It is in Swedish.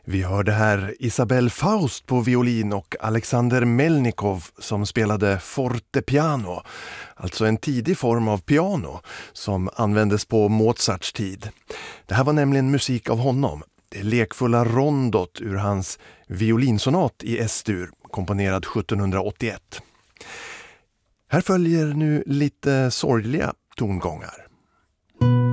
Vi hörde här Isabelle Faust på violin och Alexander Melnikov som spelade fortepiano, alltså en tidig form av piano som användes på Mozarts tid. Det här var nämligen musik av honom, det lekfulla rondot ur hans violinsonat i S-dur, komponerad 1781. Här följer nu lite sorgliga tongångar.